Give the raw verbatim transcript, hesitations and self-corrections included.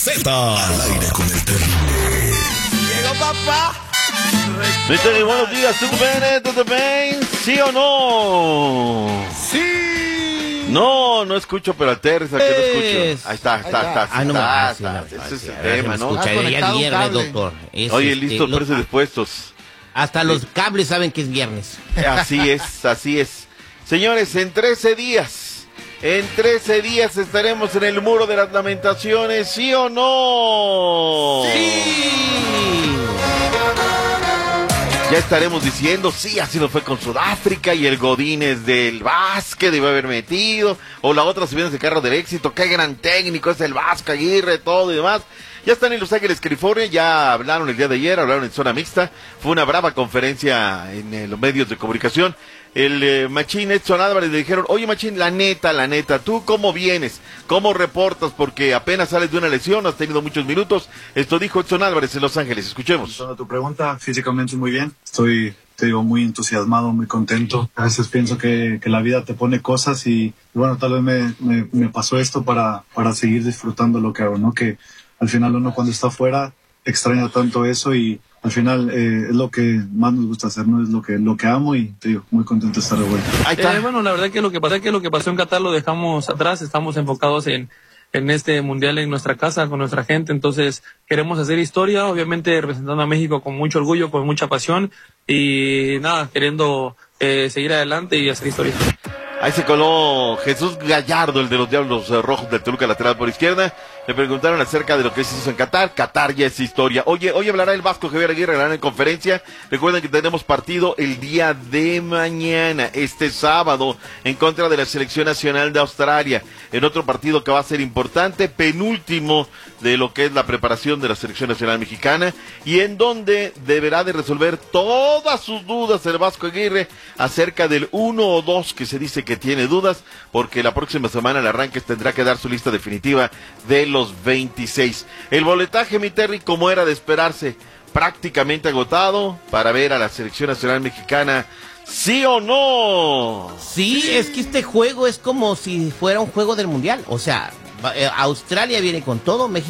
Z. Al aire con el terrible. Llegó papá. Mi Terry, buenos días. ¿Tú bene? ¿Todo bien? ¿Sí o no? Sí. No, no escucho, pero aterriza que no escucho. Ahí está, ahí está, está. Ah, no me está, ah, está, sí, está. no, Ese es sí, el a ver, tema, se me ¿no? escucha, Has ya conectado un viernes, cable. doctor. Es, Oye, este, listo, lo- precios dispuestos. Hasta los cables saben que es viernes. Así es, así es. Señores, en trece días, en trece días estaremos en el Muro de las Lamentaciones, ¿sí o no? Ya estaremos diciendo, sí, así nos fue con Sudáfrica y el Godínez del básquet debe haber metido, o la otra si vienes de carro del éxito, qué gran técnico es el Vasco Aguirre, todo y demás. Ya están en Los Ángeles, California, ya hablaron el día de ayer, hablaron en zona mixta, fue una brava conferencia en eh, los medios de comunicación. El eh, Machín Edson Álvarez le dijeron, oye Machín, la neta, la neta, ¿tú cómo vienes? ¿Cómo reportas? Porque apenas sales de una lesión, has tenido muchos minutos. Esto dijo Edson Álvarez en Los Ángeles, escuchemos. A tu pregunta, físicamente muy bien. Estoy, te digo, muy entusiasmado, muy contento. A veces pienso que, que la vida te pone cosas y, bueno, tal vez me, me, me pasó esto para, para seguir disfrutando lo que hago, ¿no? Que al final uno cuando está afuera extraña tanto eso y al final eh, es lo que más nos gusta hacer, ¿no? Es lo que, lo que amo y te digo, muy contento de estar de vuelta. Ahí está. Eh, bueno, la verdad que lo que pasa es que lo que pasó en Qatar lo dejamos atrás, estamos enfocados en, en este mundial en nuestra casa, con nuestra gente, entonces queremos hacer historia, obviamente representando a México con mucho orgullo, con mucha pasión y nada, queriendo eh, seguir adelante y hacer historia. Ahí se coló Jesús Gallardo, el de los Diablos eh, Rojos del Toluca, lateral por izquierda. Le preguntaron acerca de lo que se hizo en Qatar. Qatar ya es historia. Oye, hoy hablará el Vasco Javier Aguirre, hablará en conferencia. Recuerden que tenemos partido el día de mañana, este sábado, en contra de la Selección Nacional de Australia. En otro partido que va a ser importante, penúltimo de lo que es la preparación de la Selección Nacional Mexicana, y en donde deberá de resolver todas sus dudas el Vasco Aguirre acerca del uno o dos que se dice que tiene dudas, porque la próxima semana el arranque tendrá que dar su lista definitiva de los veintiséis. El boletaje, mi Terry, como era de esperarse, prácticamente agotado para ver a la Selección Nacional Mexicana, ¿sí o no? Sí, es que este juego es como si fuera un juego del mundial. O sea, va- eh, Australia viene con todo, México